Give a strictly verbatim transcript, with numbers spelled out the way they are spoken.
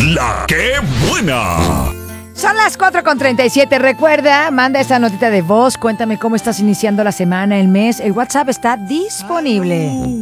La que buena. Son las cuatro con treinta y siete. Recuerda, manda esa notita de voz. Cuéntame cómo estás iniciando la semana, el mes. El WhatsApp está disponible.